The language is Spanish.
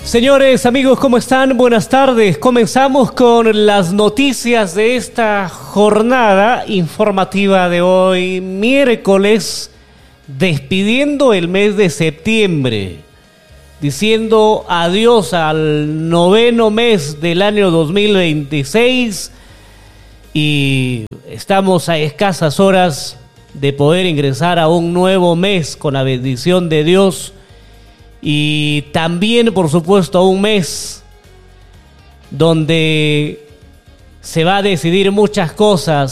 Señores, amigos, ¿cómo están? Buenas tardes. Comenzamos con las noticias de esta jornada informativa de hoy, miércoles, despidiendo el mes de septiembre, diciendo adiós al noveno mes del año 2026 y estamos a escasas horas de poder ingresar a un nuevo mes con la bendición de Dios. Y también, por supuesto, un mes donde se va a decidir muchas cosas